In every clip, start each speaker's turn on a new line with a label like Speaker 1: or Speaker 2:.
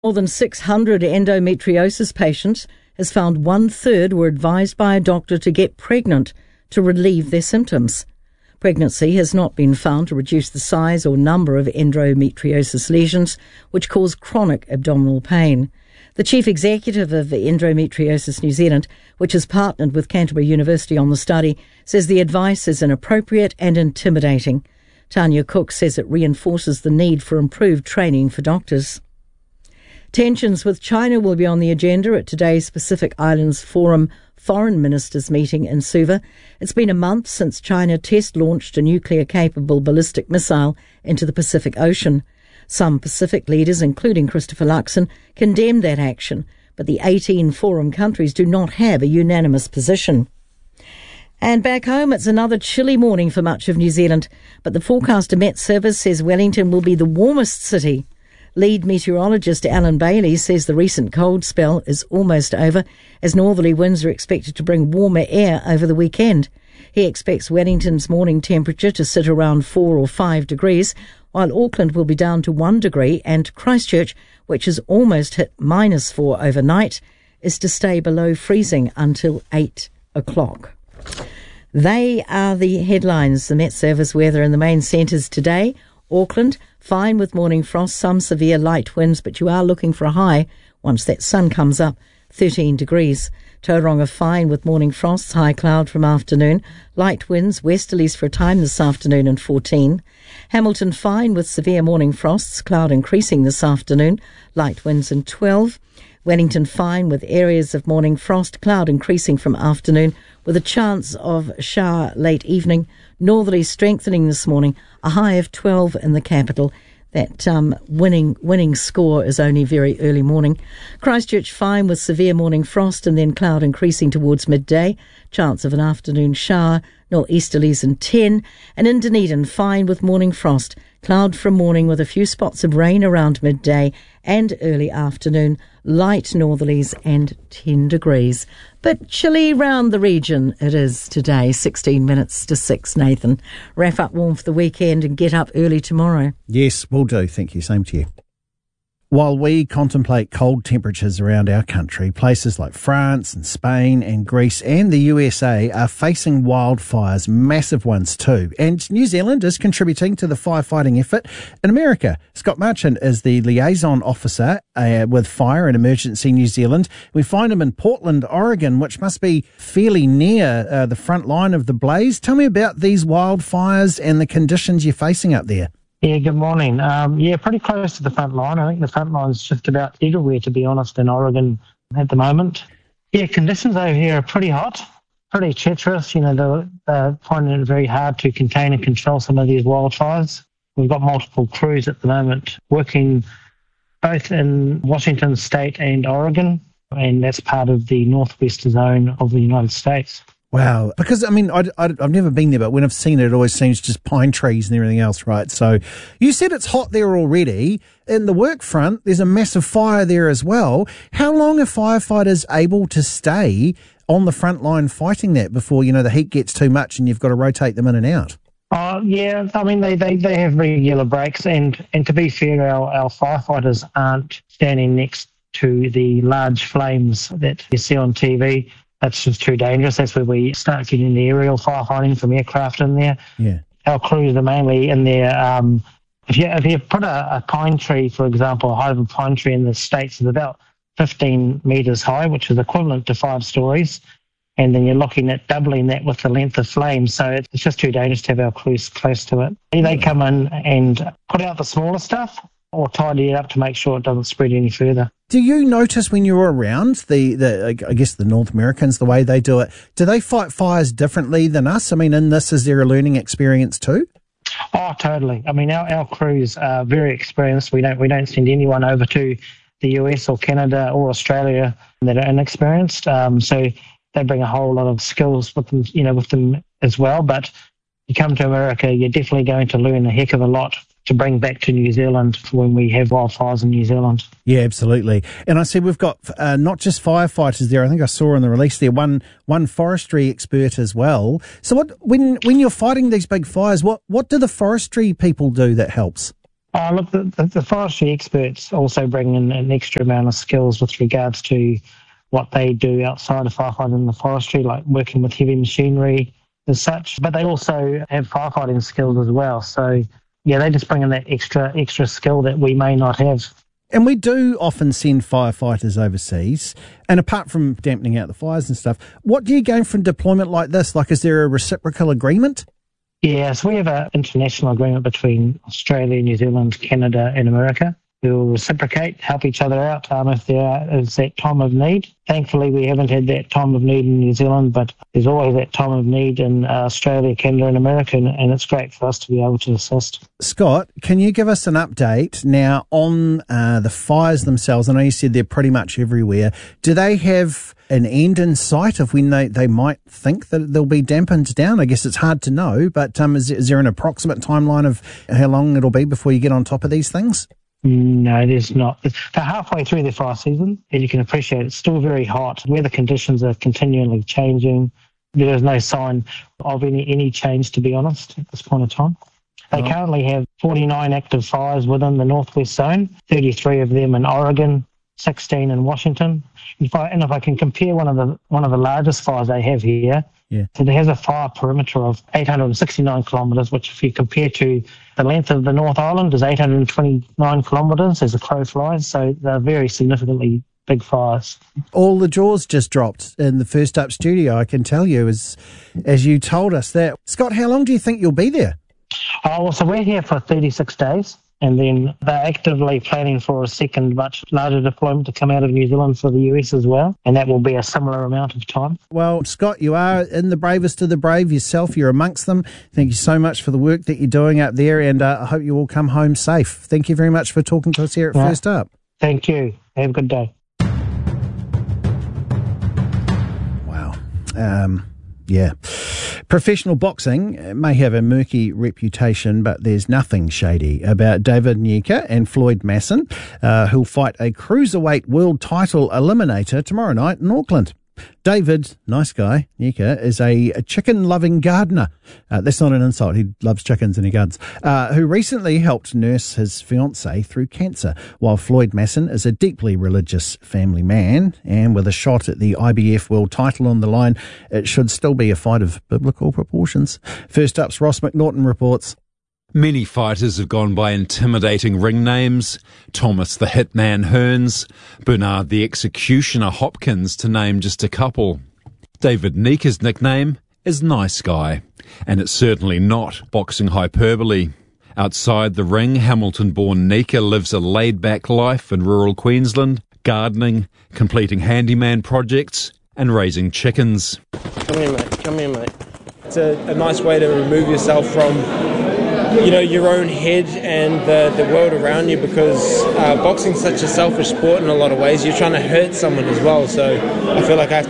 Speaker 1: More than 600 endometriosis patients has found one-third were advised by a doctor to get pregnant to relieve their symptoms. Pregnancy has not been found to reduce the size or number of endometriosis lesions, which cause chronic abdominal pain. The chief executive of Endometriosis New Zealand, which has partnered with Canterbury University on the study, says the advice is inappropriate and intimidating. Tanya Cook says it reinforces the need for improved training for doctors. Tensions with China will be on the agenda at today's Pacific Islands Forum Foreign Ministers meeting in Suva. It's been a month since China test-launched a nuclear-capable ballistic missile into the Pacific Ocean. Some Pacific leaders, including Christopher Luxon, condemned that action, but the 18 Forum countries do not have a unanimous position. And back home, it's another chilly morning for much of New Zealand, but the forecaster Met Service says Wellington will be the warmest city. Lead meteorologist Alan Bailey says the recent cold spell is almost over, as northerly winds are expected to bring warmer air over the weekend. He expects Wellington's morning temperature to sit around 4 or 5 degrees, while Auckland will be down to 1 degree, and Christchurch, which has almost hit -4 overnight, is to stay below freezing until 8 o'clock. They are the headlines. The Met Service weather in the main centres today. Auckland, fine with morning frost, some severe light winds, but you are looking for a high once that sun comes up, 13 degrees. Tauranga, fine with morning frosts, high cloud from afternoon, light winds, westerlies for a time this afternoon and 14. Hamilton, fine with severe morning frosts, cloud increasing this afternoon, light winds and 12. Wellington, fine with areas of morning frost, cloud increasing from afternoon with a chance of shower late evening. Northerly strengthening this morning, a high of 12 in the capital. That winning score is only very early morning. Christchurch, fine with severe morning frost and then cloud increasing towards midday. Chance of an afternoon shower, northeasterlies and 10. And in Dunedin, fine with morning frost. Cloud from morning with a few spots of rain around midday and early afternoon. Light northerlies and 10 degrees. But chilly round the region it is today, 16 minutes to 6, Nathan. Wrap up warm for the weekend and get up early tomorrow.
Speaker 2: Yes, will do. Thank you. Same to you. While we contemplate cold temperatures around our country, places like France and Spain and Greece and the USA are facing wildfires, massive ones too. And New Zealand is contributing to the firefighting effort in America. Scott Marchant is the liaison officer with Fire and Emergency New Zealand. We find him in Portland, Oregon, which must be fairly near the front line of the blaze. Tell me about these wildfires and the conditions you're facing up there.
Speaker 3: Yeah, good morning. Pretty close to the front line. I think the front line's just about everywhere, to be honest, in Oregon at the moment. Yeah, conditions over here are pretty hot, pretty treacherous. You know, they're finding it very hard to contain and control some of these wildfires. We've got multiple crews at the moment working both in Washington State and Oregon, and that's part of the northwest zone of the United States.
Speaker 2: Wow. Because, I mean, I've never been there, but when I've seen it, it always seems just pine trees and everything else, right? So you said it's hot there already. In the work front, there's a massive fire there as well. How long are firefighters able to stay on the front line fighting that before, you know, the heat gets too much and you've got to rotate them in and out?
Speaker 3: Yeah, I mean, they have regular breaks, and to be fair, our firefighters aren't standing next to the large flames that you see on TV. That's just too dangerous. That's where we start getting the aerial firefighting from aircraft in there.
Speaker 2: Yeah.
Speaker 3: Our crews are mainly in there. If you put a pine tree, for example, a height of a pine tree in the States is about 15 metres high, which is equivalent to 5 stories. And then you're looking at doubling that with the length of flame. So it's just too dangerous to have our crews close to it. They come in and put out the smaller stuff or tidy it up to make sure it doesn't spread any further.
Speaker 2: Do you notice when you're around I guess the North Americans, the way they do it, do they fight fires differently than us? I mean, in this, is there a learning experience too?
Speaker 3: Oh, totally. I mean, our crews are very experienced. We don't send anyone over to the US or Canada or Australia that are inexperienced. So they bring a whole lot of skills with them as well. But you come to America, you're definitely going to learn a heck of a lot to bring back to New Zealand when we have wildfires in New Zealand.
Speaker 2: Yeah, absolutely. And I see we've got not just firefighters there. I think I saw in the release there one forestry expert as well. So when you're fighting these big fires, what do the forestry people do that helps?
Speaker 3: Look, the forestry experts also bring in an extra amount of skills with regards to what they do outside of firefighting in the forestry, like working with heavy machinery as such. But they also have firefighting skills as well. So, yeah, they just bring in that extra skill that we may not have.
Speaker 2: And we do often send firefighters overseas. And apart from dampening out the fires and stuff, what do you gain from deployment like this? Like, is there a reciprocal agreement?
Speaker 3: Yes, we have an international agreement between Australia, New Zealand, Canada and America. We will reciprocate, help each other out if there is that time of need. Thankfully, we haven't had that time of need in New Zealand, but there's always that time of need in Australia, Canada and America, and it's great for us to be able to assist.
Speaker 2: Scott, can you give us an update now on the fires themselves? I know you said they're pretty much everywhere. Do they have an end in sight of when they might think that they'll be dampened down? I guess it's hard to know, but is there an approximate timeline of how long it'll be before you get on top of these things?
Speaker 3: No, there's not. They're halfway through the fire season, and you can appreciate it's still very hot. Weather conditions are continually changing. There is no sign of any change, to be honest, at this point in time. They currently have 49 active fires within the Northwest Zone, 33 of them in Oregon, 16 in Washington. If I can compare one of the largest fires they have here, so it has a fire perimeter of 869 kilometres, which if you compare to the length of the North Island is 829 kilometres as the crow flies. So they're very significantly big fires.
Speaker 2: All the jaws just dropped in the First Up studio, I can tell you, as you told us that. Scott, how long do you think you'll be there?
Speaker 3: So we're here for 36 days. And then they're actively planning for a second, much larger deployment to come out of New Zealand for the US as well. And that will be a similar amount of time.
Speaker 2: Well, Scott, you are in the bravest of the brave yourself. You're amongst them. Thank you so much for the work that you're doing out there. And I hope you all come home safe. Thank you very much for talking to us here at First Up.
Speaker 3: Thank you. Have a good day.
Speaker 2: Wow. Yeah. Professional boxing may have a murky reputation, but there's nothing shady about David Nyika and Floyd Masson, who'll fight a cruiserweight world title eliminator tomorrow night in Auckland. David, nice guy, Nyika, is a chicken-loving gardener. That's not an insult. He loves chickens and he gardens. Who recently helped nurse his fiancée through cancer, while Floyd Masson is a deeply religious family man. And with a shot at the IBF world title on the line, it should still be a fight of biblical proportions. First Up's Ross McNaughton reports.
Speaker 4: Many fighters have gone by intimidating ring names. Thomas the Hitman Hearns, Bernard the Executioner Hopkins, to name just a couple. David Nyika's nickname is Nice Guy, and it's certainly not boxing hyperbole. Outside the ring, Hamilton-born Nyika lives a laid-back life in rural Queensland, gardening, completing handyman projects, and raising chickens.
Speaker 5: Come here, mate. It's a nice way to remove yourself from your own head and the world around you, because boxing's such a selfish sport in a lot of ways. You're trying to hurt someone as well, so I feel like I have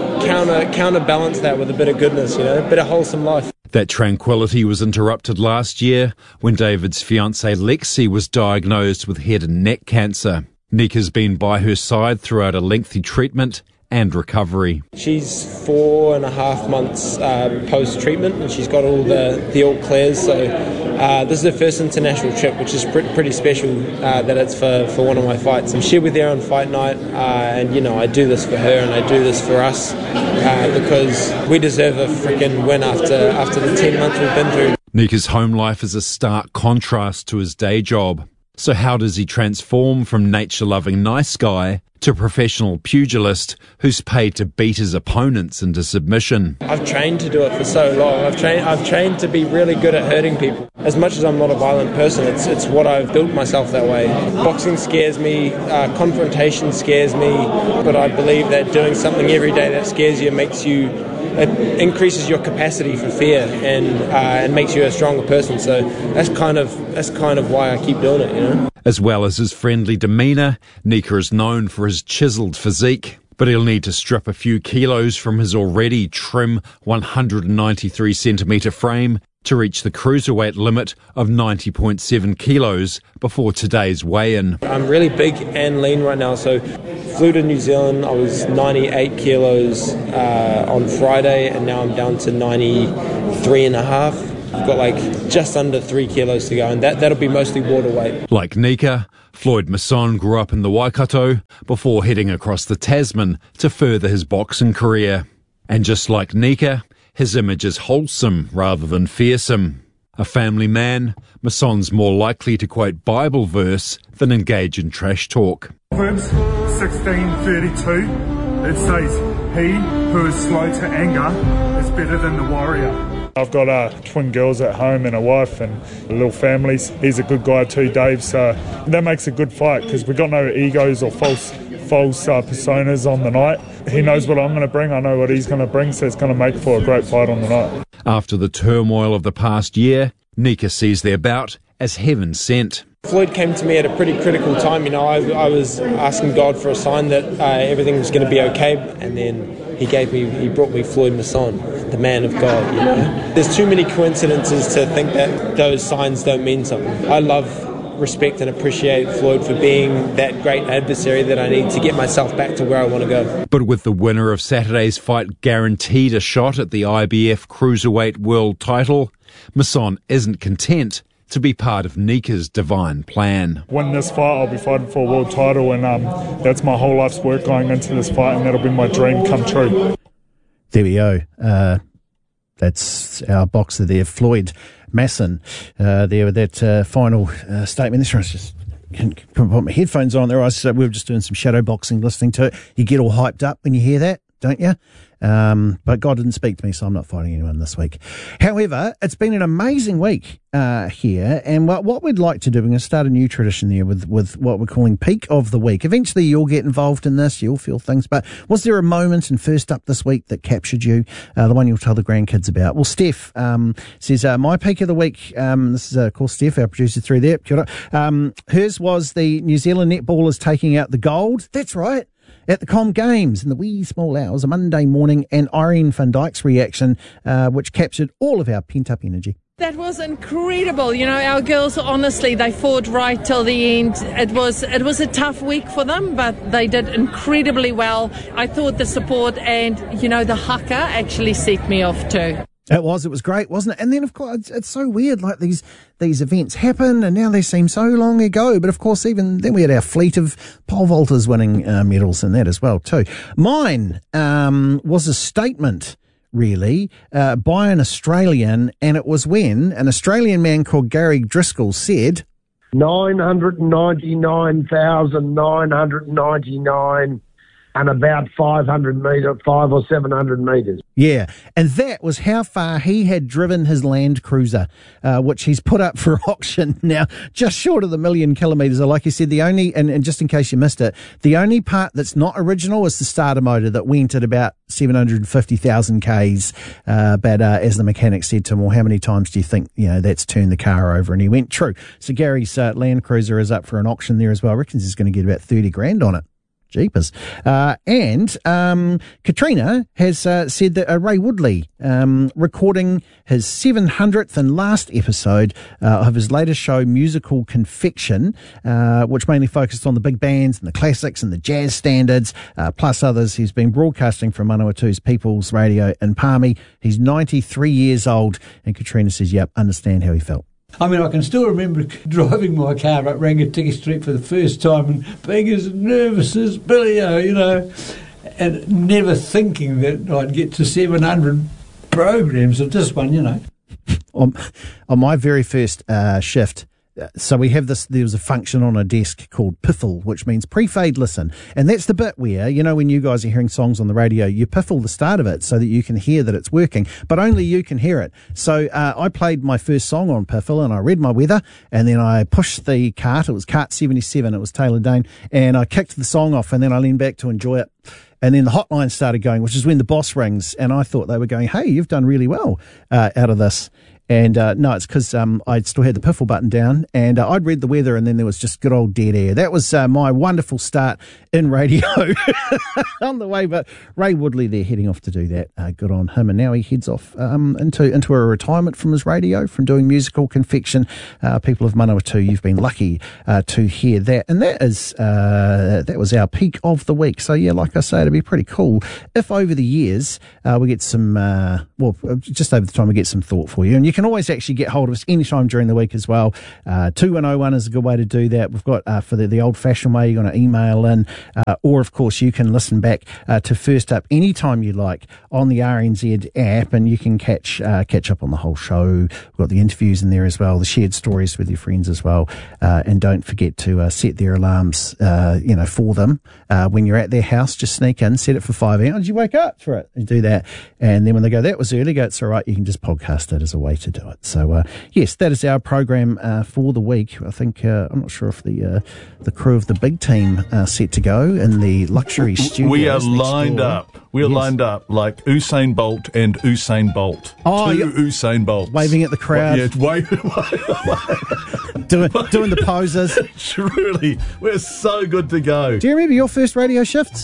Speaker 5: to counterbalance that with a bit of goodness, a bit of wholesome life.
Speaker 4: That tranquility was interrupted last year when David's fiancée Lexi was diagnosed with head and neck cancer. Nyika's been by her side throughout a lengthy treatment and recovery.
Speaker 5: She's 4.5 months post-treatment, and she's got all the all clears, so this is her first international trip, which is pretty special that it's for one of my fights. And she'll be there on fight night, and I do this for her and I do this for us because we deserve a freaking win after the 10 months we've been through.
Speaker 4: Nyika's home life is a stark contrast to his day job. So how does he transform from nature-loving nice guy to professional pugilist who's paid to beat his opponents into submission?
Speaker 5: I've trained to do it for so long. I've trained to be really good at hurting people. As much as I'm not a violent person, it's what I've built myself that way. Boxing scares me, confrontation scares me, but I believe that doing something every day that scares you it increases your capacity for fear and makes you a stronger person. So that's kind of why I keep doing it,
Speaker 4: As well as his friendly demeanour, Nyika is known for his chiselled physique, but he'll need to strip a few kilos from his already trim 193 centimetre frame to reach the cruiserweight limit of 90.7 kilos before today's weigh-in.
Speaker 5: I'm really big and lean right now, so flew to New Zealand. I was 98 kilos on Friday, and now I'm down to 93.5. I've got like just under 3 kilos to go, and that'll be mostly water weight.
Speaker 4: Like Nika, Floyd Masson grew up in the Waikato before heading across the Tasman to further his boxing career. And just like Nika, his image is wholesome rather than fearsome. A family man, Masson's more likely to quote Bible verse than engage in trash talk.
Speaker 6: Proverbs 16:32, it says, "He who is slow to anger is better than the warrior." I've got twin girls at home and a wife and little families. He's a good guy too, Dave, so that makes a good fight because we've got no egos or false personas on the night. He knows what I'm going to bring, I know what he's going to bring, so it's going to make for a great fight on the night.
Speaker 4: After the turmoil of the past year, Nika sees their bout as heaven sent.
Speaker 5: Floyd came to me at a pretty critical time. I was asking God for a sign that everything was going to be okay, and then he brought me Floyd Masson, the man of God. You know? There's too many coincidences to think that those signs don't mean something. I love, respect and appreciate Floyd for being that great adversary that I need to get myself back to where I want to go.
Speaker 4: But with the winner of Saturday's fight guaranteed a shot at the IBF Cruiserweight World title, Masson isn't content to be part of Nika's divine plan.
Speaker 6: Win this fight, I'll be fighting for a world title, and that's my whole life's work going into this fight, and that'll be my dream come true.
Speaker 2: There we go. That's our boxer there, Floyd Masson, there with that final statement. This one's just couldn't put my headphones on there. We were just doing some shadow boxing, listening to it. You get all hyped up when you hear that, don't you? But God didn't speak to me, so I'm not fighting anyone this week. However, it's been an amazing week here, and what we'd like to do, we're going to start a new tradition there with what we're calling Peak of the Week. Eventually, you'll get involved in this, you'll feel things, but was there a moment, and first up this week, that captured you, the one you'll tell the grandkids about? Well, Steph says, my Peak of the Week, this is, of course, Steph, our producer through there, kia ora. Hers was the New Zealand netballers taking out the gold. That's right. At the Com Games in the wee small hours of Monday morning, and Irene van Dijk's reaction, which captured all of our pent-up energy.
Speaker 7: That was incredible. You know, our girls, honestly, they fought right till the end. It was a tough week for them, but they did incredibly well. I thought the support and, the haka actually set me off too.
Speaker 2: It was great, wasn't it? And then, of course, it's so weird, like these events happen, and now they seem so long ago. But, of course, even then we had our fleet of pole vaulters winning medals in that as well, too. Mine was a statement, really, by an Australian, and it was when an Australian man called Gary Driscoll said, 999,999 and about 5 or 700 metres. Yeah, and that was how far he had driven his Land Cruiser, which he's put up for auction now, just short of the 1 million kilometres. Like you said, the only, and just in case you missed it, the only part that's not original is the starter motor that went at about 750,000 Ks. But as the mechanic said to him, well, how many times do you think, that's turned the car over? And he went, true. So Gary's Land Cruiser is up for an auction there as well. I reckon he's going to get about 30 grand on it. Jeepers. And Katrina has said that Ray Woodley, recording his 700th and last episode of his latest show, Musical Confection, which mainly focused on the big bands and the classics and the jazz standards, plus others. He's been broadcasting from Manawatu's People's Radio in Palmy. He's 93 years old, and Katrina says, yep, understand how he felt.
Speaker 8: I mean, I can still remember driving my car up Rangatiki Street for the first time and being as nervous as Billy O, and never thinking that I'd get to 700 programs of this one,
Speaker 2: On my very first shift, so we have this, there was a function on a desk called piffle, which means pre-fade listen. And that's the bit where, when you guys are hearing songs on the radio, you piffle the start of it so that you can hear that it's working, but only you can hear it. So I played my first song on piffle and I read my weather, and then I pushed the cart. It was cart 77. It was Taylor Dane. And I kicked the song off, and then I leaned back to enjoy it. And then the hotline started going, which is when the boss rings. And I thought they were going, hey, you've done really well out of this. And no, it's because I still had the piffle button down, and I'd read the weather, and then there was just good old dead air. That was my wonderful start in radio on the way. But Ray Woodley there heading off to do that. Good on him. And now he heads off into a retirement from his radio, from doing Musical Confection. People of Manawatu, you've been lucky to hear that. And that was our Peak of the Week. So, yeah, like I say, it'd be pretty cool if over the years we get some, just over the time we get some thought for you. And you can can always actually get hold of us anytime during the week as well. 2101 is a good way to do that. We've got for the old-fashioned way, you're going to email in, or of course you can listen back to First Up anytime you like on the RNZ app, and you can catch up on the whole show. We've got the interviews in there as well, the shared stories with your friends as well, and don't forget to set their alarms, for them when you're at their house. Just sneak in, set it for 5 hours. You wake up for it and do that, and then when they go, that was early, go, it's all right. You can just podcast it as a way to do it. So yes, that is our program for the week. I think I'm not sure if the crew of the big team are set to go in the luxury studio.
Speaker 9: We are lined up. We are lined up like Usain Bolt and Usain Bolt.
Speaker 2: Oh,
Speaker 9: Two Usain Bolts.
Speaker 2: Waving at the crowd. doing the poses.
Speaker 9: Truly, we're so good to go.
Speaker 2: Do you remember your first radio shifts?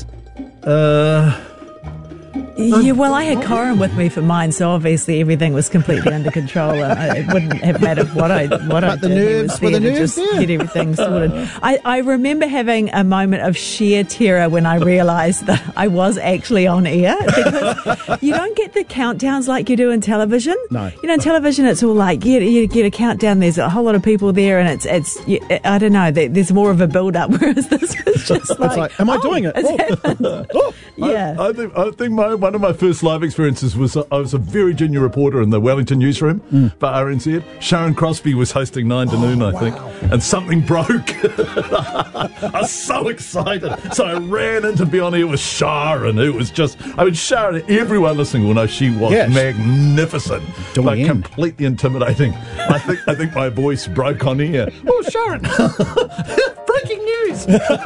Speaker 10: Yeah, well, I had Corin with me for mine, so obviously everything was completely under control. It wouldn't have mattered what I did.
Speaker 2: The nerves,
Speaker 10: he was there to just get everything sorted. I remember having a moment of sheer terror when I realised that I was actually on air, because you don't get the countdowns like you do in television.
Speaker 2: No.
Speaker 10: In television it's all like you get a countdown. There's a whole lot of people there, and it's I don't know. There's more of a build-up, whereas this was just
Speaker 2: like, am I doing it?
Speaker 10: It's happened. Yeah.
Speaker 9: I think one of my first live experiences was I was a very junior reporter in the Wellington newsroom for RNZ. Sharon Crosby was hosting 9 to noon, I think, and something broke. I was so excited. So I ran in to be on air with Sharon. It was just, Sharon, everyone listening will know she was magnificent, completely intimidating. I think my voice broke on air. Oh, Sharon! Breaking news!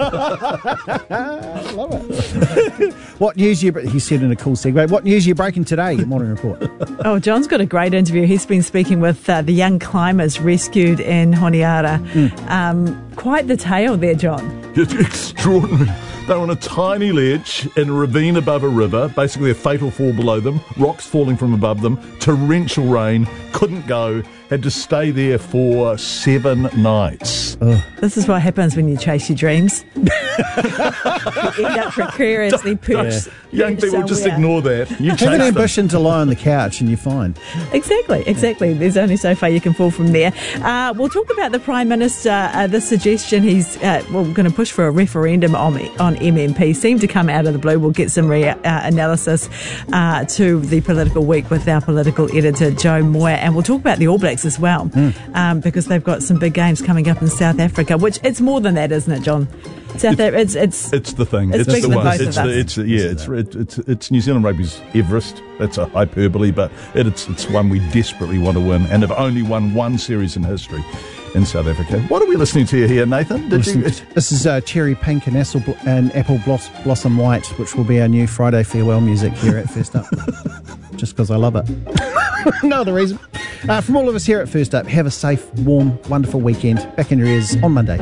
Speaker 2: I love it. What news he said in a cool segue. What news are you breaking today, Morning Report?
Speaker 10: Oh, John's got a great interview. He's been speaking with the young climbers rescued in Honiara. Quite the tale there, John.
Speaker 9: It's extraordinary. They're on a tiny ledge in a ravine above a river, basically a fatal fall below them, rocks falling from above them, torrential rain, couldn't go, had to stay there for 7 nights.
Speaker 10: This is what happens when you chase your dreams. You end up precariously perched.
Speaker 9: Young people just ignore that. You
Speaker 2: have an ambition to lie on the couch and you're fine.
Speaker 10: Exactly. There's only so far you can fall from there. We'll talk about the Prime Minister, the suggestion he's going to push for a referendum on MMP. Seemed to come out of the blue. We'll get some analysis to the Political Week with our political editor, Joe Moyer. And we'll talk about the All Blacks as well, because they've got some big games coming up in South Africa, which it's more than that, isn't it, John? It's
Speaker 9: the thing.
Speaker 10: It's
Speaker 9: the
Speaker 10: one.
Speaker 9: It's New Zealand rugby's Everest. That's a hyperbole, but it's one we desperately want to win, and have only won one series in history in South Africa. What are we listening to here, Nathan?
Speaker 2: This is Cherry Pink and Apple Blossom White, which will be our new Friday farewell music here at First Up. Just because I love it. No other reason. From all of us here at First Up, have a safe, warm, wonderful weekend. Back in your ears on Monday.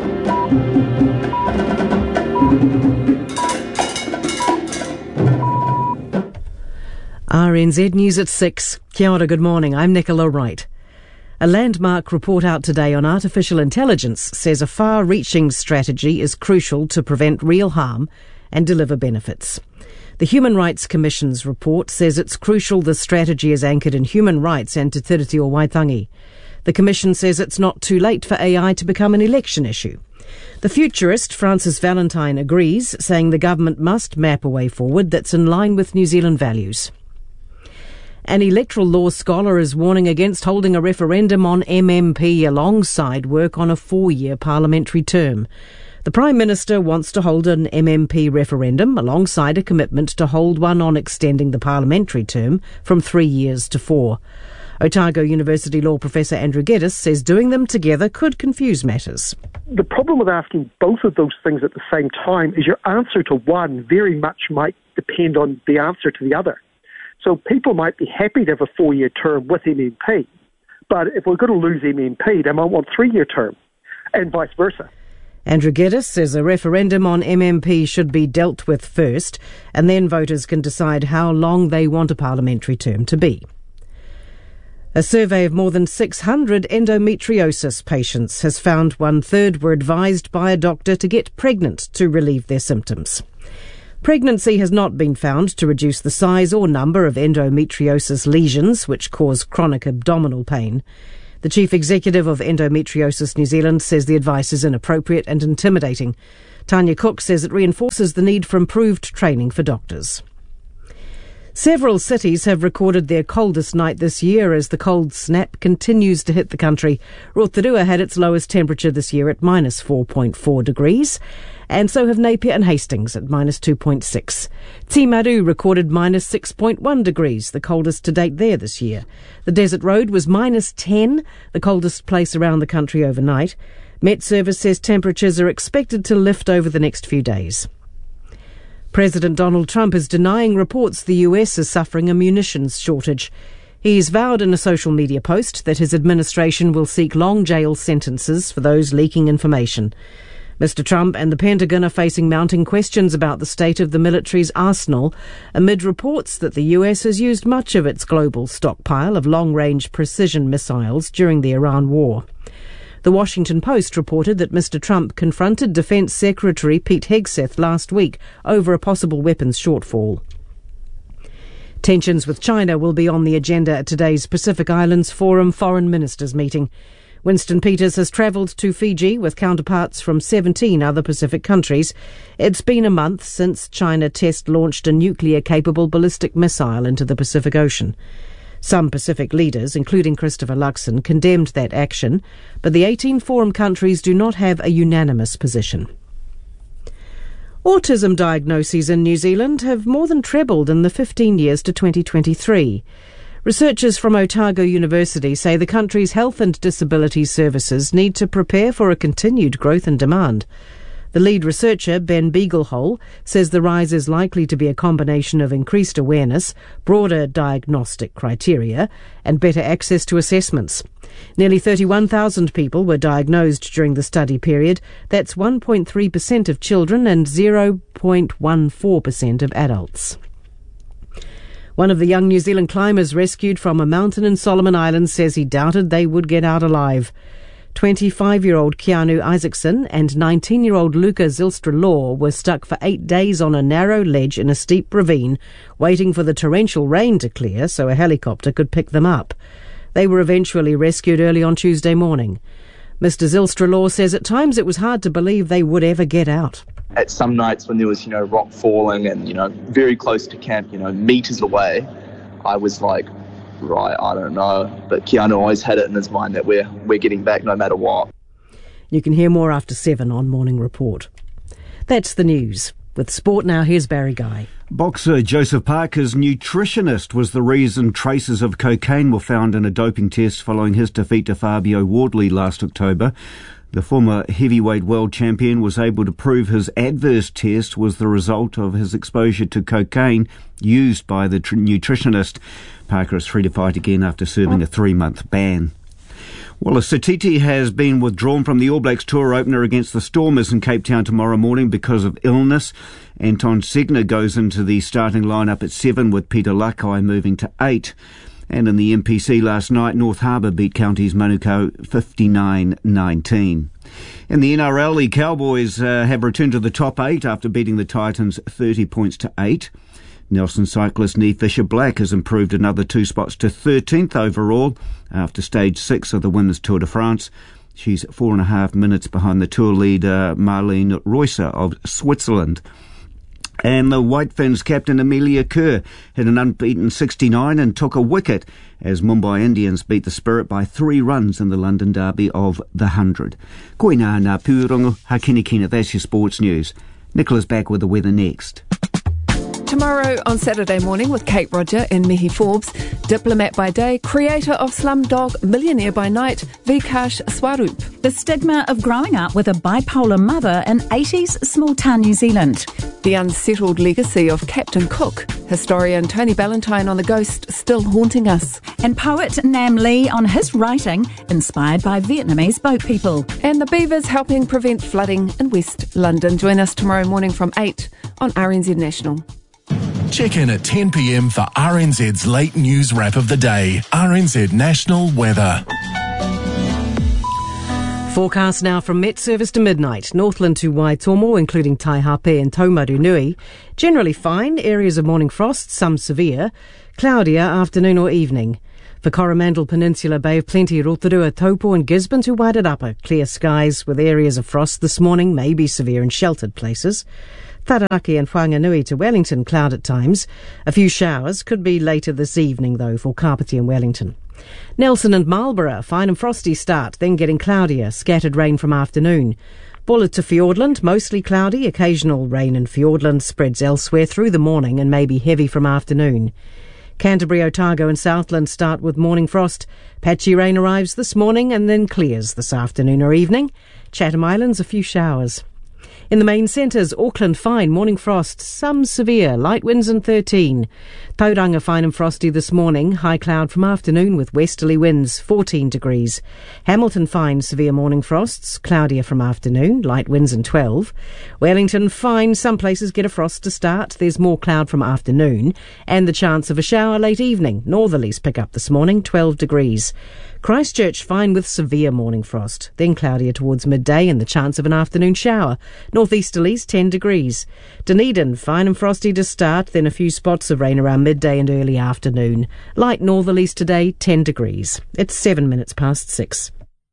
Speaker 1: RNZ News at 6. Kia ora, good morning. I'm Nicola Wright. A landmark report out today on artificial intelligence says a far-reaching strategy is crucial to prevent real harm and deliver benefits. The Human Rights Commission's report says it's crucial the strategy is anchored in human rights and Te Tiriti o Waitangi. The Commission says it's not too late for AI to become an election issue. The futurist Francis Valentine agrees, saying the government must map a way forward that's in line with New Zealand values. An electoral law scholar is warning against holding a referendum on MMP alongside work on a 4-year parliamentary term. The Prime Minister wants to hold an MMP referendum alongside a commitment to hold one on extending the parliamentary term from 3 years to 4. Otago University law professor Andrew Geddes says doing them together could confuse matters.
Speaker 11: The problem with asking both of those things at the same time is your answer to one very much might depend on the answer to the other. So people might be happy to have a 4-year term with MMP, but if we're going to lose MMP, they might want a 3-year term, and vice versa.
Speaker 1: Andrew Geddes says a referendum on MMP should be dealt with first, and then voters can decide how long they want a parliamentary term to be. A survey of more than 600 endometriosis patients has found 1/3 were advised by a doctor to get pregnant to relieve their symptoms.
Speaker 12: Pregnancy has not been found to reduce the size or number of endometriosis lesions, which cause chronic abdominal pain. The chief executive of Endometriosis New Zealand says the advice is inappropriate and intimidating. Tanya Cook says it reinforces the need for improved training for doctors. Several cities have recorded their coldest night this year as the cold snap continues to hit the country. Rotorua had its lowest temperature this year at minus 4.4 degrees, and so have Napier and Hastings at minus 2.6. Timaru recorded minus 6.1 degrees, the coldest to date there this year. The Desert Road was minus 10, the coldest place around the country overnight. Met Service says temperatures are expected to lift over the next few days. President Donald Trump is denying reports the US is suffering a munitions shortage. He's vowed in a social media post that his administration will seek long jail sentences for those leaking information. Mr. Trump and the Pentagon are facing mounting questions about the state of the military's arsenal amid reports that the US has used much of its global stockpile of long-range precision missiles during the Iran war. The Washington Post reported that Mr. Trump confronted Defense Secretary Pete Hegseth last week over a possible weapons shortfall. Tensions with China will be on the agenda at today's Pacific Islands Forum Foreign Ministers meeting. Winston Peters has travelled to Fiji with counterparts from 17 other Pacific countries. It's been a month since China test-launched a nuclear-capable ballistic missile into the Pacific Ocean. Some Pacific leaders, including Christopher Luxon, condemned that action, but the 18 Forum countries do not have a unanimous position. Autism diagnoses in New Zealand have more than trebled in the 15 years to 2023. Researchers from Otago University say the country's health and disability services need to prepare for a continued growth in demand. The lead researcher, Ben Beaglehole, says the rise is likely to be a combination of increased awareness, broader diagnostic criteria, and better access to assessments. Nearly 31,000 people were diagnosed during the study period. That's 1.3% of children and 0.14% of adults. One of the young New Zealand climbers rescued from a mountain in Solomon Islands says he doubted they would get out alive. 25-year-old Keanu Isaacson and 19-year-old Luca Zylstra-Law were stuck for 8 days on a narrow ledge in a steep ravine, waiting for the torrential rain to clear so a helicopter could pick them up. They were eventually rescued early on Tuesday morning. Mr. Zylstra-Law says at times it was hard to believe they would ever get out.
Speaker 13: At some nights when there was, rock falling and, very close to camp, meters away, I was like, right, I don't know. But Keanu always had it in his mind that we're getting back no matter what.
Speaker 12: You can hear more after 7 on Morning Report. That's the news. With sport now, here's Barry Guy.
Speaker 14: Boxer Joseph Parker's nutritionist was the reason traces of cocaine were found in a doping test following his defeat to Fabio Wardley last October. The former heavyweight world champion was able to prove his adverse test was the result of his exposure to cocaine used by the nutritionist. Parker is free to fight again after serving a 3-month ban. Wallace Satiti has been withdrawn from the All Blacks tour opener against the Stormers in Cape Town tomorrow morning because of illness. Anton Segner goes into the starting lineup at 7 with Peter Lakai moving to 8. And in the MPC last night, North Harbour beat Counties Manukau 59-19. In the NRL, the Cowboys have returned to the top 8 after beating the Titans 30 points to 8. Nelson cyclist Nee Fisher-Black has improved another 2 spots to 13th overall after stage 6 of the Women's Tour de France. She's 4.5 minutes behind the tour leader Marlene Reusser of Switzerland. And the White Ferns captain Amelia Kerr hit an unbeaten 69 and took a wicket as Mumbai Indians beat the Spirit by 3 runs in the London derby of the 100. Koina ngā pūrongo, hakinikina, that's your sports news. Nicola's back with the weather next.
Speaker 15: Tomorrow on Saturday Morning with Kate Roger and Mihi Forbes, diplomat by day, creator of Slumdog, millionaire by night, Vikash Swaroop.
Speaker 16: The stigma of growing up with a bipolar mother in 80s small town New Zealand.
Speaker 15: The unsettled legacy of Captain Cook. Historian Tony Ballantyne on the ghost still haunting us.
Speaker 16: And poet Nam Lee on his writing inspired by Vietnamese boat people.
Speaker 15: And the Beavers helping prevent flooding in West London. Join us tomorrow morning from 8 on RNZ National.
Speaker 17: Check in at 10 p.m. for RNZ's late news wrap of the day. RNZ National Weather.
Speaker 12: Forecast now from Met Service to midnight. Northland to Waitomo, including Taihape and Taumarunui. Generally fine, areas of morning frost, some severe. Cloudier afternoon or evening. For Coromandel Peninsula, Bay of Plenty, Rotorua, Taupo and Gisborne to Wairarapa. Clear skies with areas of frost this morning, may be severe in sheltered places. Taranaki and Whanganui to Wellington, cloud at times. A few showers could be later this evening, though, for Kapiti and Wellington. Nelson and Marlborough, fine and frosty start, then getting cloudier, scattered rain from afternoon. Bullard to Fiordland, mostly cloudy, occasional rain in Fiordland, spreads elsewhere through the morning and may be heavy from afternoon. Canterbury, Otago and Southland start with morning frost. Patchy rain arrives this morning and then clears this afternoon or evening. Chatham Islands, a few showers. In the main centres, Auckland fine, morning frost, some severe, light winds and 13. Tauranga fine and frosty this morning, high cloud from afternoon with westerly winds, 14 degrees. Hamilton fine, severe morning frosts, cloudier from afternoon, light winds and 12. Wellington fine, some places get a frost to start, there's more cloud from afternoon, and the chance of a shower late evening. Northerlies pick up this morning, 12 degrees. Christchurch fine with severe morning frost, then cloudier towards midday and the chance of an afternoon shower. Northeasterlies 10 degrees. Dunedin fine and frosty to start, then a few spots of rain around midday and early afternoon. Light northerlies today 10 degrees. It's 7 minutes past 6.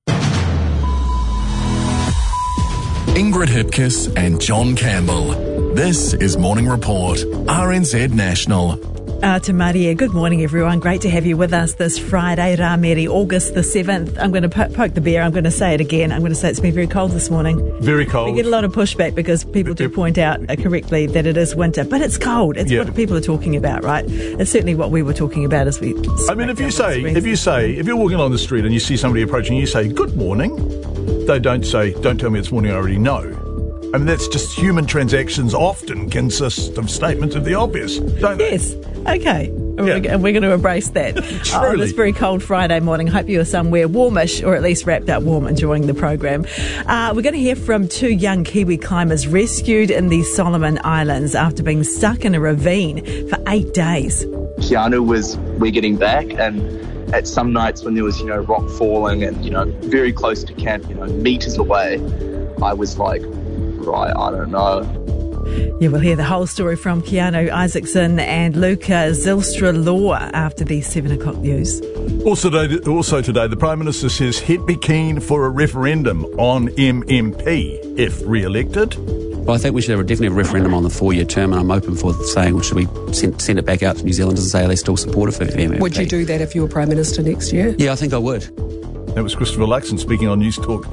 Speaker 17: Ingrid Hipkiss and John Campbell. This is Morning Report, RNZ National.
Speaker 10: Te Maria, good morning everyone. Great to have you with us this Friday, Rāmeri, August the 7th. I'm going to poke the bear. I'm going to say it again. I'm going to say it's been very cold this morning.
Speaker 9: Very cold.
Speaker 10: We get a lot of pushback because people do point out correctly that it is winter, but it's cold. It's what people are talking about, right? It's certainly what we were talking about as we...
Speaker 9: I mean, if you're walking along the street and you see somebody approaching, you say, good morning. They don't say, don't tell me it's morning, I already know. I mean, that's just human transactions often consist of statements of the obvious, don't they?
Speaker 10: Yes. Okay. And we're going to embrace that. This very cold Friday morning. Hope you are somewhere warmish, or at least wrapped up warm, enjoying the program. We're going to hear from 2 young Kiwi climbers rescued in the Solomon Islands after being stuck in a ravine for 8 days.
Speaker 13: Keanu we're getting back, and at some nights when there was, rock falling and, very close to camp, meters away, I was like, right, I don't know.
Speaker 10: Yeah, we'll hear the whole story from Keanu Isaacson and Luca Zylstra-Law after the 7 o'clock news.
Speaker 9: Also today, the Prime Minister says he'd be keen for a referendum on MMP if re-elected.
Speaker 18: Well, I think we should definitely have a referendum on the 4-year term, and I'm open for saying, should we send it back out to New Zealanders and say, are they still supportive of MMP?
Speaker 19: Would you do that if you were Prime Minister next year?
Speaker 18: Yeah, I think I would.
Speaker 9: That was Christopher Luxon speaking on News Talk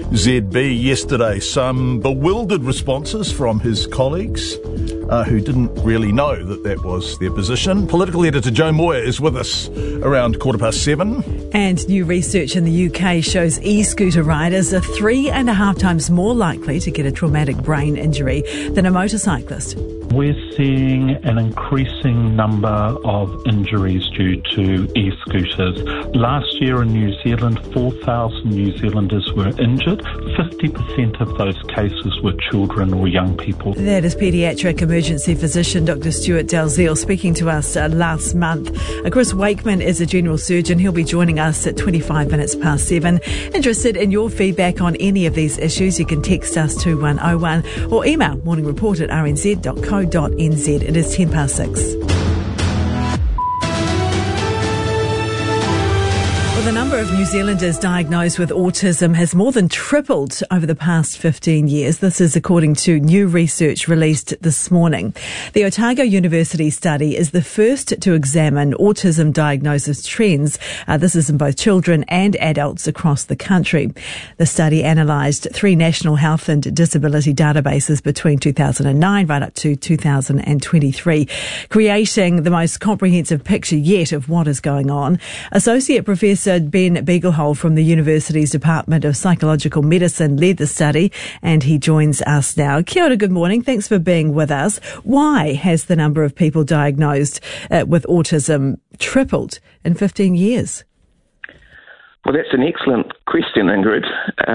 Speaker 9: ZB yesterday. Some bewildered responses from his colleagues who didn't really know that was their position. Political editor Joe Moyer is with us around 7:15.
Speaker 10: And new research in the UK shows e-scooter riders are 3.5 times more likely to get a traumatic brain injury than a motorcyclist.
Speaker 20: We're seeing an increasing number of injuries due to e-scooters. Last year in New Zealand, 4,000 New Zealanders were injured. 50% of those cases were children or young people.
Speaker 10: That is paediatric emergency physician Dr. Stuart Dalziel speaking to us last month. Chris Wakeman is a general surgeon. He'll be joining us at 25 minutes past 7. Interested in your feedback on any of these issues, you can text us to 2101 or email morningreport@rnz.co.nz. It is 10 past 6. The number of New Zealanders diagnosed with autism has more than tripled over the past 15 years. This is according to new research released this morning. The Otago University study is the first to examine autism diagnosis trends. This is in both children and adults across the country. The study analysed 3 national health and disability databases between 2009 right up to 2023, creating the most comprehensive picture yet of what is going on. Associate Professor Ben Beaglehole from the university's Department of Psychological Medicine led the study, and he joins us now. Kia ora, good morning. Thanks for being with us. Why has the number of people diagnosed with autism tripled in 15 years?
Speaker 21: Well, that's an excellent question, Ingrid.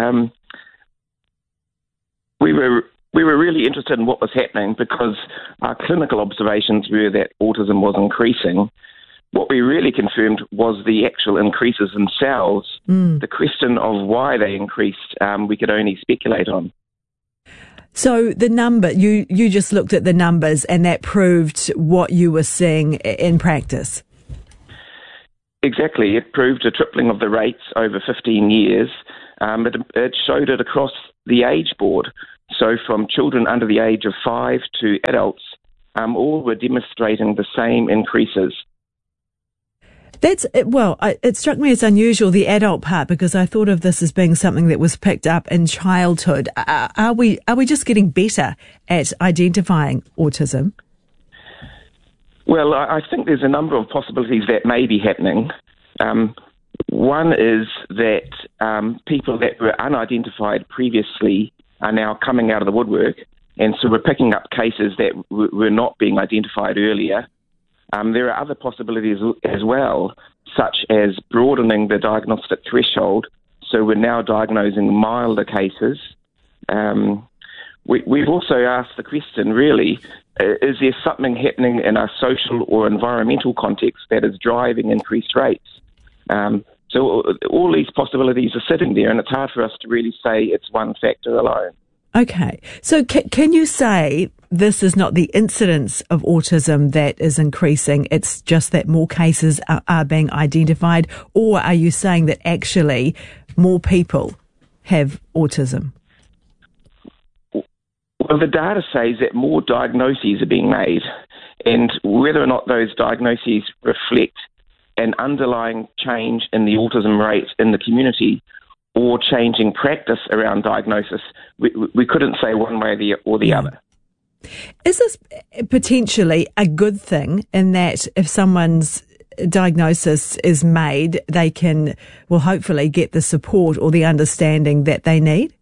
Speaker 21: We were really interested in what was happening because our clinical observations were that autism was increasing. What we really confirmed was the actual increases themselves. The question of why they increased, we could only speculate on.
Speaker 10: So the number, you just looked at the numbers and that proved what you were seeing in practice.
Speaker 21: Exactly. It proved a tripling of the rates over 15 years. It showed it across the age board. So from children under the age of 5 to adults, all were demonstrating the same increases.
Speaker 10: It struck me as unusual, the adult part, because I thought of this as being something that was picked up in childhood. Are we just getting better at identifying autism?
Speaker 21: Well, I think there's a number of possibilities that may be happening. One is that people that were unidentified previously are now coming out of the woodwork, and so we're picking up cases that were not being identified earlier. There are other possibilities as well, such as broadening the diagnostic threshold, so we're now diagnosing milder cases. We've also asked the question, really, is there something happening in our social or environmental context that is driving increased rates? So all these possibilities are sitting there, and it's hard for us to really say it's one factor alone.
Speaker 10: Okay. So can you say this is not the incidence of autism that is increasing, it's just that more cases are being identified? Or are you saying that actually more people have autism?
Speaker 21: Well, the data says that more diagnoses are being made, and whether or not those diagnoses reflect an underlying change in the autism rate in the community or changing practice around diagnosis, we couldn't say one way or the other.
Speaker 10: Is this potentially a good thing in that if someone's diagnosis is made, they can, well, hopefully get the support or the understanding that they need?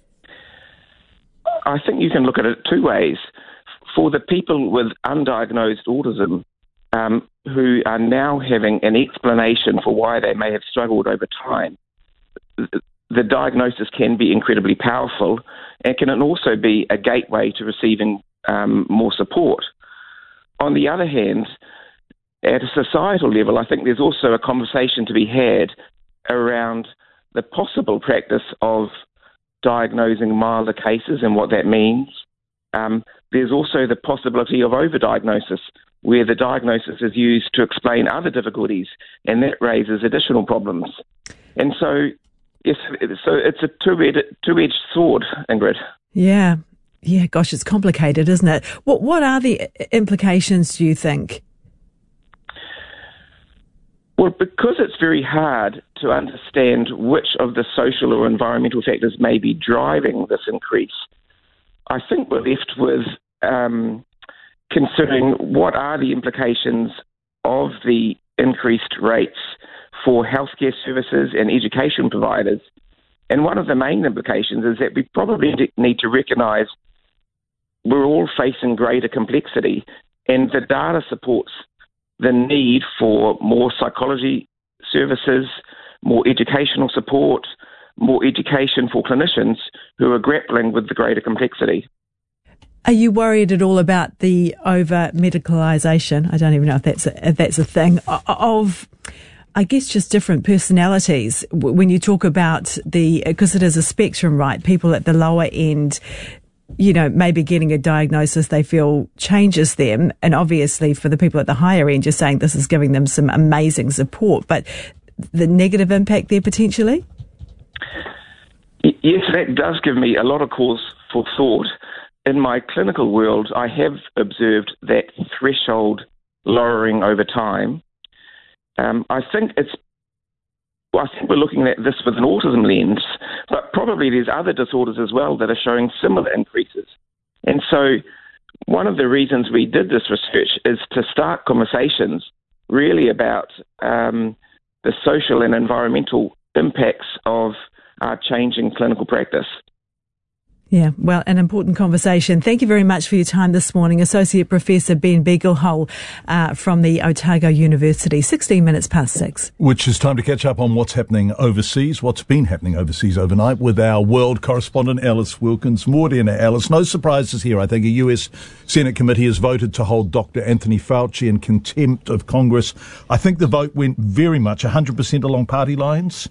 Speaker 21: I think you can look at it two ways. For the people with undiagnosed autism, who are now having an explanation for why they may have struggled over time, the diagnosis can be incredibly powerful and can also be a gateway to receiving more support. On the other hand, at a societal level, I think there's also a conversation to be had around the possible practice of diagnosing milder cases and what that means. There's also the possibility of overdiagnosis, where the diagnosis is used to explain other difficulties, and that raises additional problems. And so, yes, so it's a two-edged sword, Ingrid.
Speaker 10: Yeah, gosh, it's complicated, isn't it? What are the implications, do you think?
Speaker 21: Well, because it's very hard to understand which of the social or environmental factors may be driving this increase, I think we're left with considering what are the implications of the increased rates for healthcare services and education providers. And one of the main implications is that we probably need to recognise we're all facing greater complexity, and the data supports the need for more psychology services, more educational support, more education for clinicians who are grappling with the greater complexity.
Speaker 10: Are you worried at all about the over-medicalisation? I don't even know if that's a thing of, I guess, just different personalities. When you talk about because it is a spectrum, right? People at the lower end, maybe getting a diagnosis they feel changes them. And obviously for the people at the higher end, you're saying this is giving them some amazing support. But the negative impact there potentially?
Speaker 21: Yes, that does give me a lot of cause for thought. In my clinical world, I have observed that threshold lowering over time. I think we're looking at this with an autism lens, but probably there's other disorders as well that are showing similar increases. And so one of the reasons we did this research is to start conversations really about the social and environmental impacts of our changing clinical practice.
Speaker 10: Yeah, well, an important conversation. Thank you very much for your time this morning. Associate Professor Ben Beaglehole from the Otago University. 16 minutes past 6.
Speaker 9: Which is time to catch up on what's happening overseas, what's been happening overseas overnight with our world correspondent, Alice Wilkins. Morning, Alice. No surprises here. I think a US Senate committee has voted to hold Dr. Anthony Fauci in contempt of Congress. I think the vote went very much 100% along party lines.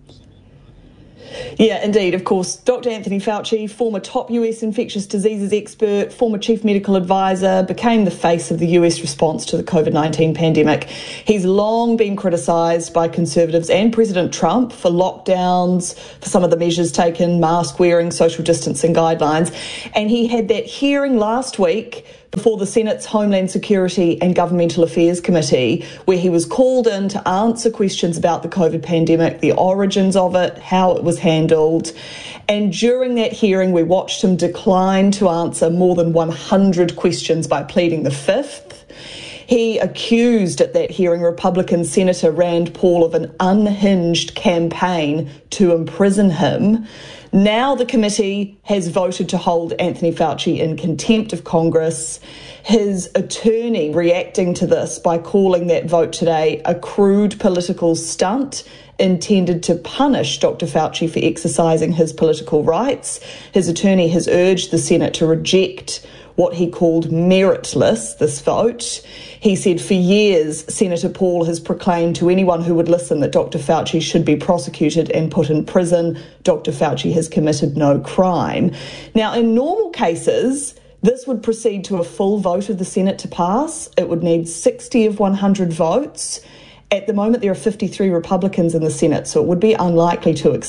Speaker 3: Yeah, indeed. Of course, Dr. Anthony Fauci, former top US infectious diseases expert, former chief medical advisor, became the face of the US response to the COVID-19 pandemic. He's long been criticised by Conservatives and President Trump for lockdowns, for some of the measures taken, mask wearing, social distancing guidelines. And he had that hearing last week before the Senate's Homeland Security and Governmental Affairs Committee, where he was called in to answer questions about the COVID pandemic, the origins of it, how it was handled. And during that hearing, we watched him decline to answer more than 100 questions by pleading the fifth. He accused at that hearing Republican Senator Rand Paul of an unhinged campaign to imprison him. Now the committee has voted to hold Anthony Fauci in contempt of Congress. His attorney reacting to this by calling that vote today a crude political stunt intended to punish Dr. Fauci for exercising his political rights. His attorney has urged the Senate to reject what he called meritless, this vote. He said for years, Senator Paul has proclaimed to anyone who would listen that Dr. Fauci should be prosecuted and put in prison. Dr. Fauci has committed no crime. Now, in normal cases, this would proceed to a full vote of the Senate to pass. It would need 60 of 100 votes. At the moment, there are 53 Republicans in the Senate, so it would be unlikely to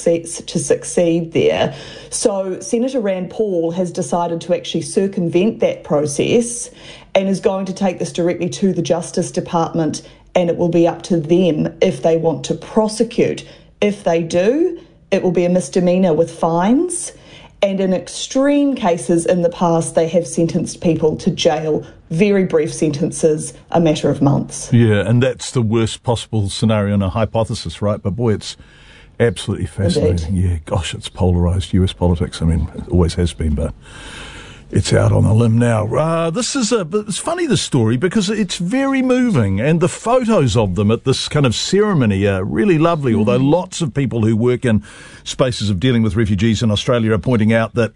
Speaker 3: succeed there. So Senator Rand Paul has decided to actually circumvent that process and is going to take this directly to the Justice Department, and it will be up to them if they want to prosecute. If they do, it will be a misdemeanor with fines. And in extreme cases in the past, they have sentenced people to jail, very brief sentences, a matter of months.
Speaker 9: Yeah, and that's the worst possible scenario in a hypothesis, right? But boy, it's absolutely fascinating. Indeed. Yeah, gosh, it's polarised US politics. I mean, it always has been, but it's out on a limb now. It's funny, this story, because it's very moving, and the photos of them at this kind of ceremony are really lovely, although lots of people who work in spaces of dealing with refugees in Australia are pointing out that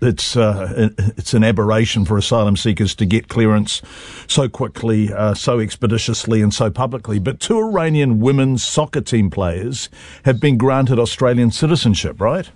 Speaker 9: it's an aberration for asylum seekers to get clearance so quickly, so expeditiously and so publicly. But 2 Iranian women's soccer team players have been granted Australian citizenship, right?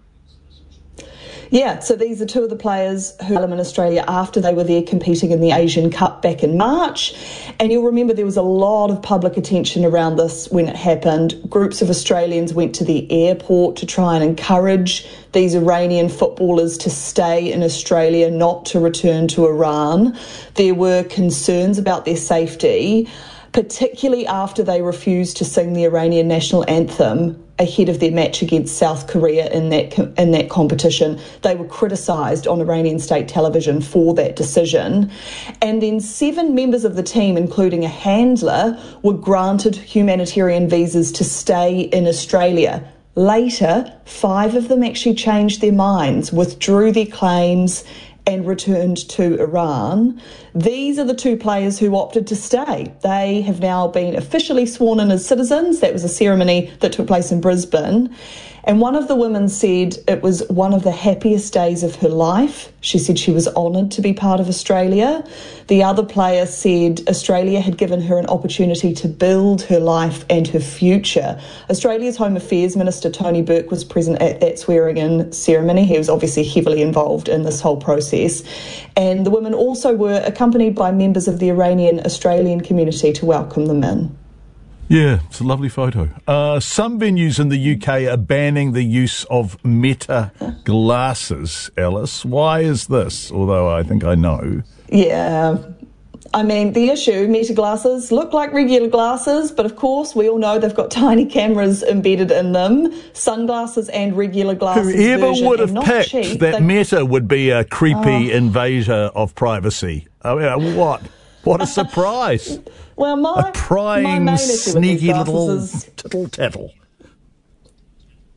Speaker 3: Yeah, so these are 2 of the players who were in Australia after they were there competing in the Asian Cup back in March. And you'll remember there was a lot of public attention around this when it happened. Groups of Australians went to the airport to try and encourage these Iranian footballers to stay in Australia, not to return to Iran. There were concerns about their safety, particularly after they refused to sing the Iranian national anthem ahead of their match against South Korea in that competition. They were criticised on Iranian state television for that decision. And then 7 members of the team, including a handler, were granted humanitarian visas to stay in Australia. Later, 5 of them actually changed their minds, withdrew their claims and returned to Iran. These are the 2 players who opted to stay. They have now been officially sworn in as citizens. That was a ceremony that took place in Brisbane. And one of the women said it was one of the happiest days of her life. She said she was honoured to be part of Australia. The other player said Australia had given her an opportunity to build her life and her future. Australia's Home Affairs Minister Tony Burke was present at that swearing-in ceremony. He was obviously heavily involved in this whole process. And the women also were accompanied by members of the Iranian Australian community to welcome them in.
Speaker 9: Yeah, it's a lovely photo. Some venues in the UK are banning the use of Meta glasses, Alice. Why is this? Although I think I know.
Speaker 3: Yeah. I mean, the issue, Meta glasses look like regular glasses, but of course we all know they've got tiny cameras embedded in them. Sunglasses and regular glasses.
Speaker 9: Whoever would have picked that Meta would be a creepy invader of privacy? I mean, what a surprise.
Speaker 3: Well, my
Speaker 9: prying,
Speaker 3: main issue
Speaker 9: sneaky
Speaker 3: with these
Speaker 9: little
Speaker 3: is
Speaker 9: tittle-tattle.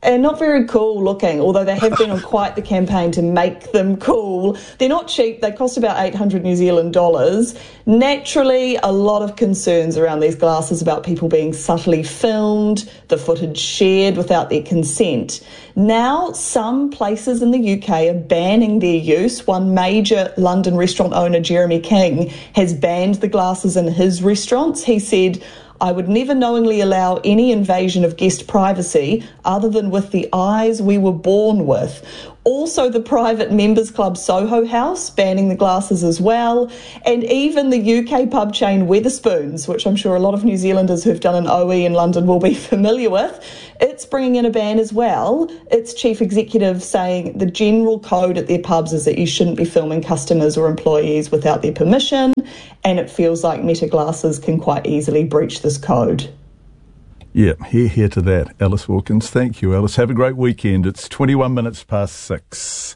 Speaker 3: And not very cool looking, although they have been on quite the campaign to make them cool. They're not cheap. They cost about 800 New Zealand dollars. Naturally, a lot of concerns around these glasses about people being subtly filmed, the footage shared without their consent. Now, some places in the UK are banning their use. One major London restaurant owner, Jeremy King, has banned the glasses in his restaurants. He said, "I would never knowingly allow any invasion of guest privacy other than with the eyes we were born with." Also, the private members club Soho House banning the glasses as well, and even the UK pub chain Wetherspoons, which I'm sure a lot of New Zealanders who've done an OE in London will be familiar with, it's bringing in a ban as well. Its chief executive saying the general code at their pubs is that you shouldn't be filming customers or employees without their permission, and it feels like Meta glasses can quite easily breach this code.
Speaker 9: Yeah, hear to that. Alice Wilkins. Thank you, Alice. Have a great weekend. It's 21 minutes past 6.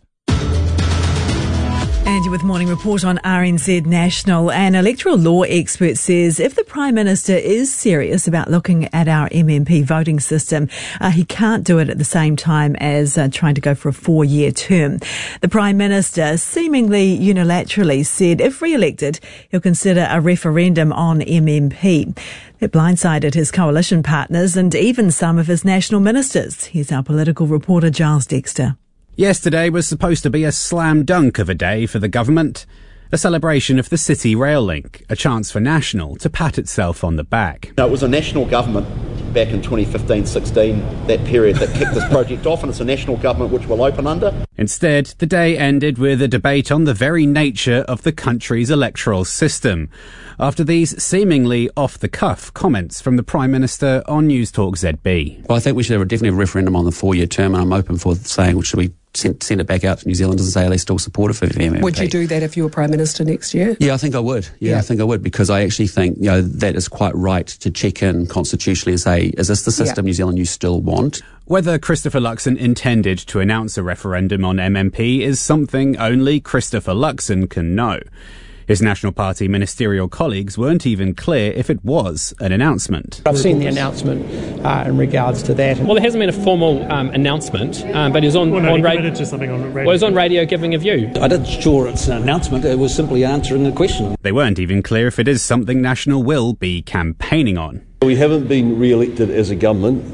Speaker 10: And you're with Morning Report on RNZ National. An electoral law expert says if the Prime Minister is serious about looking at our MMP voting system, he can't do it at the same time as trying to go for a 4-year term. The Prime Minister seemingly unilaterally said if re-elected, he'll consider a referendum on MMP. It blindsided his coalition partners and even some of his national ministers. Here's our political reporter, Giles Dexter.
Speaker 18: Yesterday was supposed to be a slam dunk of a day for the government, a celebration of the City Rail Link, a chance for National to pat itself on the back.
Speaker 5: It was a national government back in 2015-16, that period that kicked this project off, and it's a national government which will open under.
Speaker 18: Instead, the day ended with a debate on the very nature of the country's electoral system, after these seemingly off-the-cuff comments from the Prime Minister on News Talk ZB. Well, I think we should have definitely a referendum on the 4-year term, and I'm open for saying, should we send it back out to New Zealanders and say, are they still supportive of MMP?
Speaker 19: Would you do that if you were Prime Minister next year?
Speaker 18: Yeah, I think I would. I think I would, because I actually think, that is quite right to check in constitutionally and say, is this the system New Zealand you still want? Whether Christopher Luxon intended to announce a referendum on MMP is something only Christopher Luxon can know. His National Party ministerial colleagues weren't even clear if it was an announcement.
Speaker 22: I've seen the announcement in regards to that.
Speaker 23: Well, there hasn't been a formal announcement, but he was on radio. To something on radio. Well, he was on radio giving a view.
Speaker 24: I didn't sure it's an announcement. It was simply answering a question.
Speaker 18: They weren't even clear if it is something National will be campaigning on.
Speaker 25: We haven't been re-elected as a government,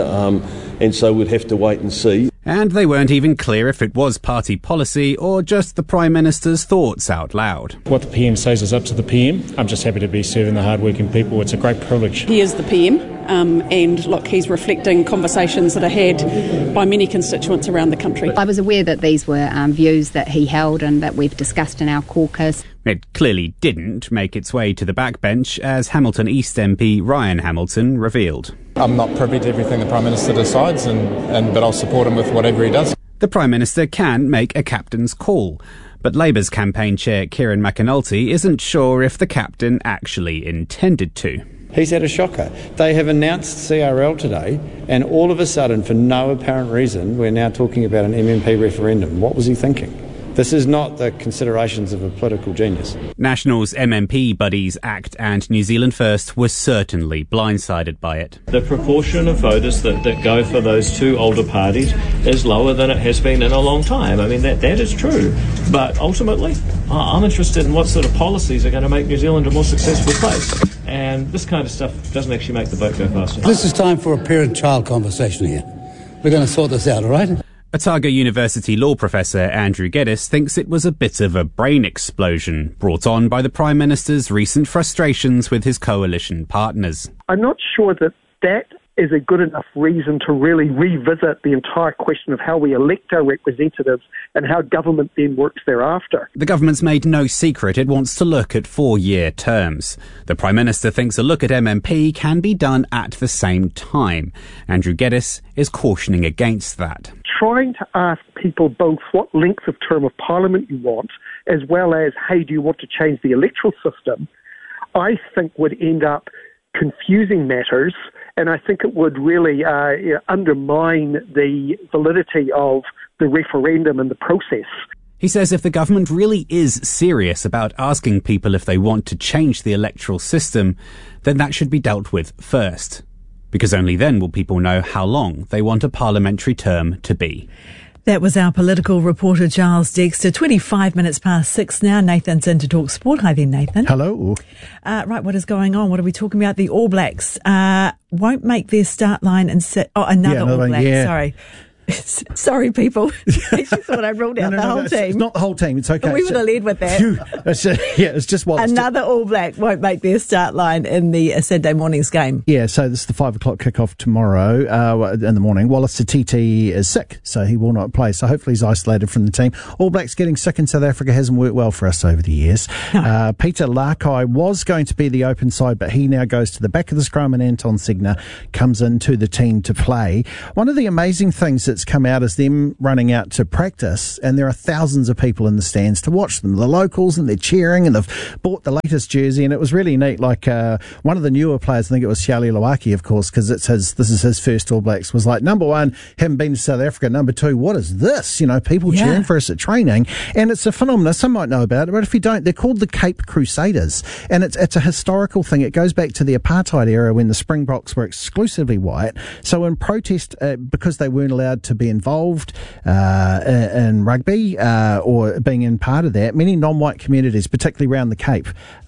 Speaker 25: and so we'd have to wait and see.
Speaker 18: And they weren't even clear if it was party policy or just the Prime Minister's thoughts out loud.
Speaker 23: What the PM says is up to the PM. I'm just happy to be serving the hard-working people. It's a great privilege.
Speaker 26: He is the PM, and look, he's reflecting conversations that are had by many constituents around the country.
Speaker 27: I was aware that these were views that he held and that we've discussed in our caucus.
Speaker 18: It clearly didn't make its way to the backbench, as Hamilton East MP Ryan Hamilton revealed.
Speaker 28: I'm not privy to everything the Prime Minister decides, but I'll support him with whatever he does.
Speaker 18: The Prime Minister can make a captain's call, but Labour's campaign chair Kieran McAnulty isn't sure if the captain actually intended to.
Speaker 29: He's had a shocker. They have announced CRL today, and all of a sudden, for no apparent reason, we're now talking about an MMP referendum. What was he thinking? This is not the considerations of a political genius.
Speaker 18: National's MMP Buddies Act and New Zealand First were certainly blindsided by it.
Speaker 30: The proportion of voters that go for those two older parties is lower than it has been in a long time. I mean, that is true. But ultimately, I'm interested in what sort of policies are going to make New Zealand a more successful place. And this kind of stuff doesn't actually make the vote go faster.
Speaker 31: This is time for a parent-child conversation here. We're going to sort this out, all right?
Speaker 18: Otago University law professor Andrew Geddes thinks it was a bit of a brain explosion brought on by the Prime Minister's recent frustrations with his coalition partners.
Speaker 11: I'm not sure that is a good enough reason to really revisit the entire question of how we elect our representatives and how government then works thereafter.
Speaker 18: The government's made no secret it wants to look at 4-year terms. The Prime Minister thinks a look at MMP can be done at the same time. Andrew Geddes is cautioning against that.
Speaker 11: Trying to ask people both what length of term of Parliament you want, as well as, hey, do you want to change the electoral system, I think would end up confusing matters, and I think it would really undermine the validity of the referendum and the process.
Speaker 18: He says if the government really is serious about asking people if they want to change the electoral system, then that should be dealt with first. because only then will people know how long they want a parliamentary term to be.
Speaker 10: That was our political reporter, Giles Dexter. 25 minutes past 6 now. Nathan's in to talk sport. Hi there, Nathan.
Speaker 1: Hello.
Speaker 10: Right, what is going on? What are we talking about? The All Blacks won't make their start line and another All Black. Yeah. Sorry. Sorry, people. I just thought I ruled out the whole team.
Speaker 1: It's not the whole team. It's okay.
Speaker 10: But we would have led with that.
Speaker 1: It's just what
Speaker 10: another All Black won't make their start line in the Saturday morning's game.
Speaker 1: Yeah, so this is the 5 o'clock kickoff tomorrow in the morning. Wallace Satiti is sick, so he will not play. So hopefully he's isolated from the team. All Blacks getting sick in South Africa hasn't worked well for us over the years. No. Peter Lakai was going to be the open side, but he now goes to the back of the scrum, and Anton Segner comes into the team to play. One of the amazing things that's come out is them running out to practice, and there are thousands of people in the stands to watch them, the locals, and they're cheering, and they've bought the latest jersey, and it was really neat. Like one of the newer players, I think it was Shiali Lawaki, of course, because this is his first All Blacks, was like, number one, haven't been to South Africa, number two, what is this? You know, people cheering for us at training, and it's a phenomenon. Some might know about it, but if you don't, they're called the Cape Crusaders, and it's a historical thing. It goes back to the apartheid era when the Springboks were exclusively white. So in protest, because they weren't allowed to be involved in rugby or being in part of that, many non-white communities, particularly around the Cape,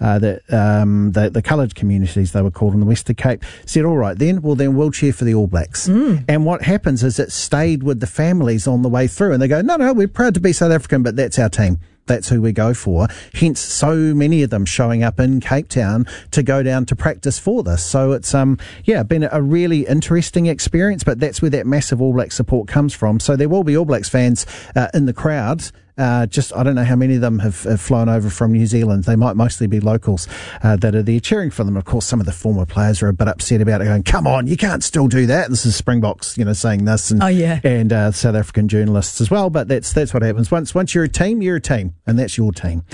Speaker 1: the coloured communities they were called in the Western Cape, said, all right, then we'll cheer for the All Blacks. And what happens is it stayed with the families on the way through, and they go, no, we're proud to be South African, but that's our team. That's who we go for. Hence, so many of them showing up in Cape Town to go down to practice for this. So it's been a really interesting experience, but that's where that massive All Black support comes from. So there will be All Blacks fans in the crowd. I don't know how many of them have flown over from New Zealand. They might mostly be locals that are there cheering for them. Of course, some of the former players are a bit upset about it, going, come on, you can't still do that. This is Springboks, saying this, and South African journalists as well. But that's what happens. Once you're a team, and that's your team.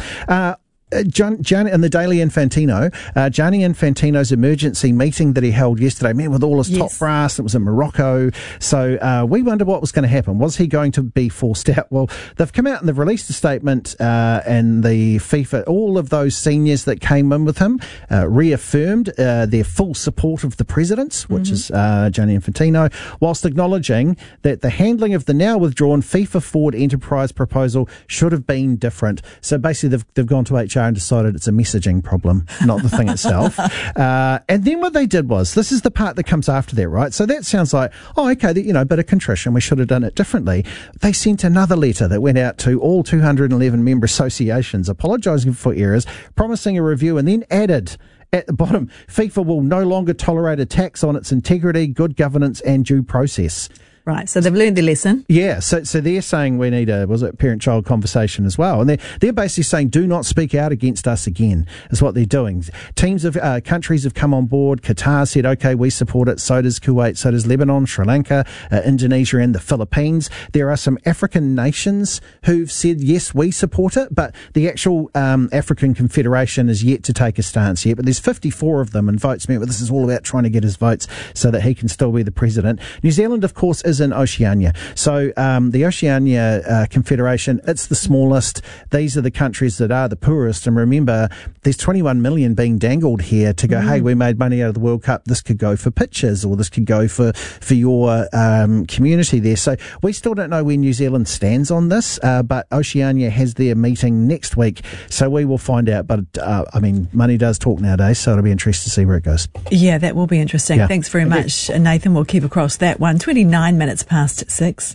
Speaker 1: Gianni and the Daily Infantino, Gianni Infantino's emergency meeting that he held yesterday, met with all his top brass. It was in Morocco. So we wonder what was going to happen. Was he going to be forced out? Well, they've come out and they've released a statement, and the FIFA, all of those seniors that came in with him, reaffirmed their full support of the president, which is Gianni Infantino, whilst acknowledging that the handling of the now withdrawn FIFA Forward Enterprise proposal should have been different. So basically, they've gone to HR and decided it's a messaging problem, not the thing itself. And then what they did was, this is the part that comes after that, right? So that sounds like, okay, bit of contrition, we should have done it differently. They sent another letter that went out to all 211 member associations, apologising for errors, promising a review, and then added at the bottom, FIFA will no longer tolerate attacks on its integrity, good governance and due process.
Speaker 10: Right, so they've learned their lesson.
Speaker 1: Yeah, so they're saying we need parent-child conversation as well. And they're basically saying do not speak out against us again, is what they're doing. Teams of countries have come on board. Qatar said, okay, we support it. So does Kuwait, so does Lebanon, Sri Lanka, Indonesia and the Philippines. There are some African nations who've said, yes, we support it, but the actual African Confederation is yet to take a stance yet. But there's 54 of them, and votes meant, this is all about trying to get his votes so that he can still be the president. New Zealand, of course, is in Oceania. So the Oceania Confederation, it's the smallest. These are the countries that are the poorest. And remember, there's 21 million being dangled here to go, hey, we made money out of the World Cup. This could go for pitches, or this could go for your community there. So we still don't know where New Zealand stands on this, but Oceania has their meeting next week. So we will find out. But money does talk nowadays, so it'll be interesting to see where it goes.
Speaker 10: Yeah, that will be interesting. Yeah. Thanks very much, Nathan. We'll keep across that one. 29 minutes past 6.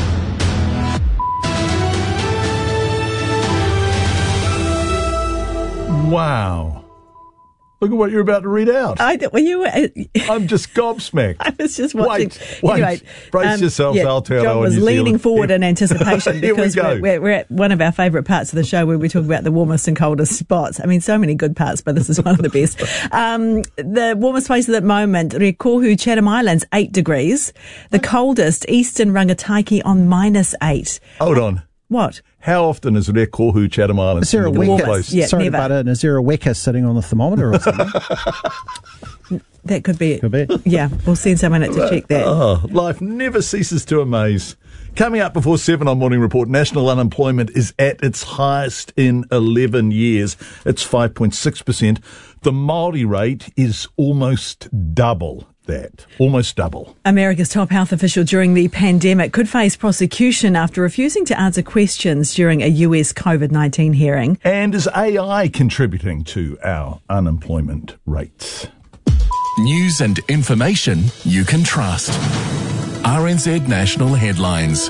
Speaker 9: Wow. Look at what you're about to read out.
Speaker 10: I'm
Speaker 9: just gobsmacked.
Speaker 10: I was just watching.
Speaker 9: Wait. Anyway, brace yourselves, Aotearoa.
Speaker 10: John was leaning forward in anticipation because we're at one of our favourite parts of the show where we talk about the warmest and coldest spots. I mean, so many good parts, but this is one of the best. The warmest place at the moment, Rekohu, Chatham Islands, 8 degrees. The coldest, Eastern Rangataiki on -8.
Speaker 9: Hold on.
Speaker 10: What?
Speaker 9: How often is Rekohu, Chatham Islands?
Speaker 1: Is there a Weka?
Speaker 10: Yeah,
Speaker 1: sorry
Speaker 10: never.
Speaker 1: to butt in. Is there a Weka sitting on the thermometer or something?
Speaker 10: That could be it.
Speaker 1: Could be.
Speaker 10: Yeah, we'll send someone out to check that.
Speaker 9: Oh, life never ceases to amaze. Coming up before 7 on Morning Report, national unemployment is at its highest in 11 years. It's 5.6%. The Māori rate is almost double that, almost double.
Speaker 10: America's top health official during the pandemic could face prosecution after refusing to answer questions during a US COVID-19 hearing.
Speaker 9: And is AI contributing to our unemployment rates?
Speaker 2: News and information you can trust. RNZ National Headlines.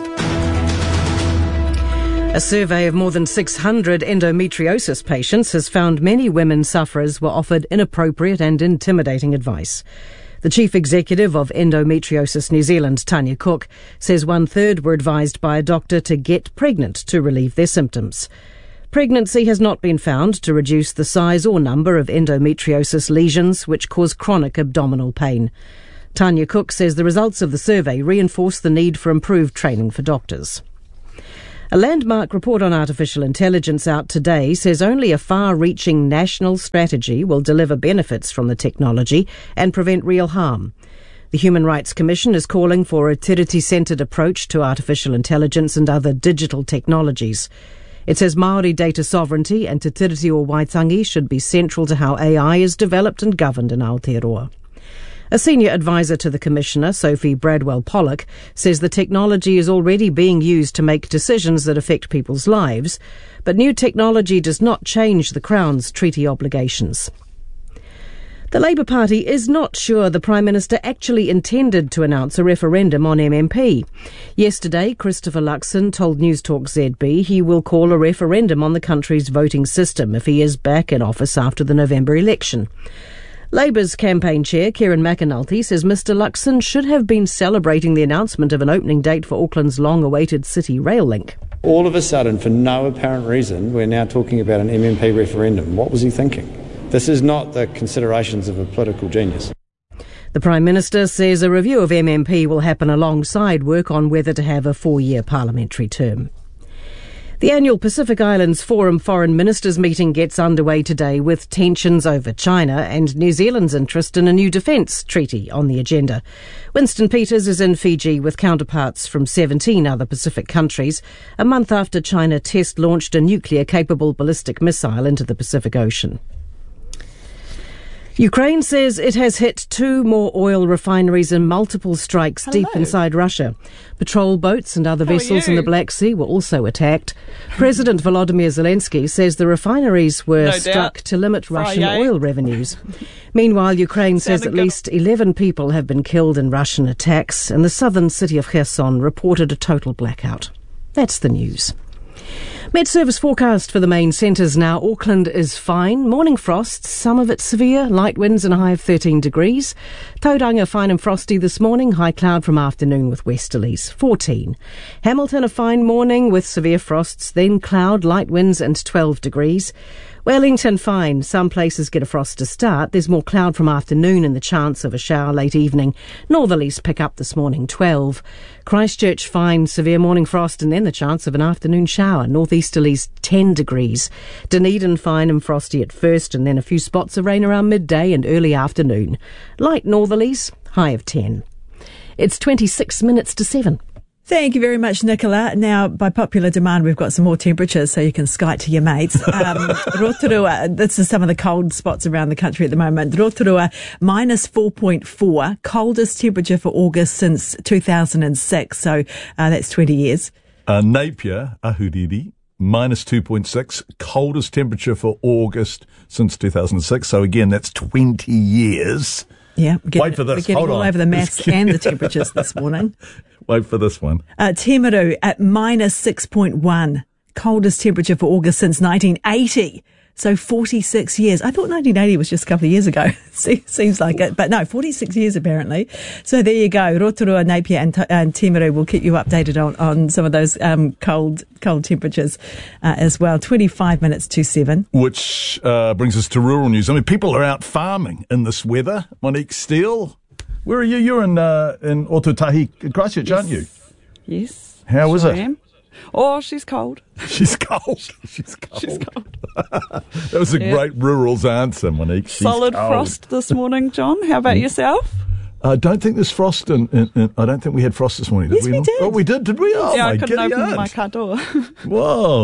Speaker 4: A survey of more than 600 endometriosis patients has found many women sufferers were offered inappropriate and intimidating advice. The chief executive of Endometriosis New Zealand, Tanya Cook, says 1/3 were advised by a doctor to get pregnant to relieve their symptoms. Pregnancy has not been found to reduce the size or number of endometriosis lesions which cause chronic abdominal pain. Tanya Cook says the results of the survey reinforce the need for improved training for doctors. A landmark report on artificial intelligence out today says only a far-reaching national strategy will deliver benefits from the technology and prevent real harm. The Human Rights Commission is calling for a tiriti-centred approach to artificial intelligence and other digital technologies. It says Māori data sovereignty and Te Tiriti o Waitangi should be central to how AI is developed and governed in Aotearoa. A senior advisor to the Commissioner, Sophie Bradwell-Pollock, says the technology is already being used to make decisions that affect people's lives, but new technology does not change the Crown's treaty obligations. The Labour Party is not sure the Prime Minister actually intended to announce a referendum on MMP. Yesterday, Christopher Luxon told Newstalk ZB he will call a referendum on the country's voting system if he is back in office after the November election. Labour's campaign chair, Kieran McAnulty, says Mr Luxon should have been celebrating the announcement of an opening date for Auckland's long-awaited city rail link.
Speaker 29: All of a sudden, for no apparent reason, we're now talking about an MMP referendum. What was he thinking? This is not the considerations of a political genius.
Speaker 4: The Prime Minister says a review of MMP will happen alongside work on whether to have a 4-year parliamentary term. The annual Pacific Islands Forum Foreign Ministers meeting gets underway today with tensions over China and New Zealand's interest in a new defence treaty on the agenda. Winston Peters is in Fiji with counterparts from 17 other Pacific countries, a month after China test-launched a nuclear-capable ballistic missile into the Pacific Ocean. Ukraine says it has hit 2 more oil refineries and multiple strikes deep inside Russia. Patrol boats and other vessels in the Black Sea were also attacked. President Volodymyr Zelensky says the refineries were struck to limit Russian oil revenues. Meanwhile, Ukraine says at least 11 people have been killed in Russian attacks, and the southern city of Kherson reported a total blackout. That's the news. Met Service forecast for the main centres now. Auckland is fine. Morning frost, some of it severe. Light winds and a high of 13 degrees. Tauranga fine and frosty this morning. High cloud from afternoon with westerlies, 14. Hamilton a fine morning with severe frosts. Then cloud, light winds and 12 degrees. Wellington fine. Some places get a frost to start. There's more cloud from afternoon and the chance of a shower late evening. Northerlies pick up this morning, 12. Christchurch fine, severe morning frost and then the chance of an afternoon shower. Northeasterlies, 10 degrees. Dunedin fine and frosty at first and then a few spots of rain around midday and early afternoon. Light northerlies, high of 10. It's 26 minutes to 7.
Speaker 10: Thank you very much, Nicola. Now, by popular demand, we've got some more temperatures so you can Skype to your mates. Rotorua, this is some of the cold spots around the country at the moment. Rotorua, minus 4.4, coldest temperature for August since 2006, so that's 20 years.
Speaker 9: Napier, Ahuriri, minus 2.6, coldest temperature for August since 2006, so again, that's 20 years.
Speaker 10: Yeah,
Speaker 9: wait for this.
Speaker 10: We're getting all over the maths and the temperatures this morning.
Speaker 9: Wait for this one.
Speaker 10: Timaru at minus 6.1. Coldest temperature for August since 1980. So 46 years. I thought 1980 was just a couple of years ago. Seems like it. But no, 46 years apparently. So there you go. Rotorua, Napier and Timaru will keep you updated on some of those cold temperatures as well. 25 minutes to 7.
Speaker 9: Which brings us to rural news. I mean, people are out farming in this weather. Monique Steele, where are you? You're in Otautahi, Christchurch, aren't you?
Speaker 6: Yes.
Speaker 9: How was it?
Speaker 6: Am. Oh, she's cold.
Speaker 9: She's cold. She's cold.
Speaker 6: She's cold.
Speaker 9: That was a great rural's answer, Monique. She's
Speaker 6: solid
Speaker 9: cold.
Speaker 6: Frost this morning, John. How about yourself?
Speaker 9: I don't think there's frost I don't think we had frost this morning.
Speaker 10: Yes, we did.
Speaker 9: Oh, we did we? Oh,
Speaker 6: yeah,
Speaker 9: my
Speaker 6: I couldn't
Speaker 9: giddy
Speaker 6: open
Speaker 9: aunt.
Speaker 6: my car door.
Speaker 9: Whoa.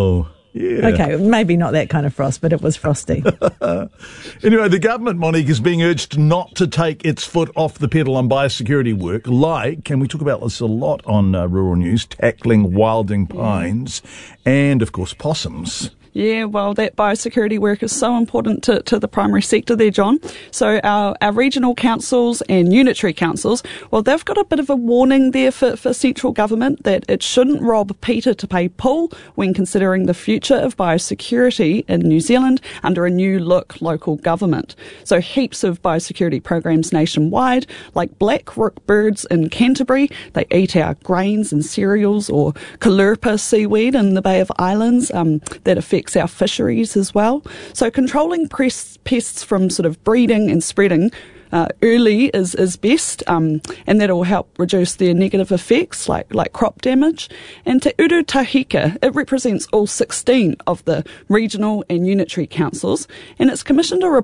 Speaker 9: Yeah.
Speaker 10: Okay, maybe not that kind of frost, but it was frosty.
Speaker 9: Anyway, the government, Monique, is being urged not to take its foot off the pedal on biosecurity work, and we talk about this a lot on Rural News, tackling wilding pines and, of course, possums.
Speaker 6: Yeah, well, that biosecurity work is so important to the primary sector there, John. So our regional councils and unitary councils, well, they've got a bit of a warning there for central government that it shouldn't rob Peter to pay Paul when considering the future of biosecurity in New Zealand under a new look local government. So heaps of biosecurity programs nationwide, like black rook birds in Canterbury, they eat our grains and cereals, or Callirpa seaweed in the Bay of Islands that affect our fisheries as well. So controlling pests from sort of breeding and spreading early is best, and that'll help reduce their negative effects like crop damage. And Te Uru Tahika, it represents all 16 of the regional and unitary councils, and it's commissioned a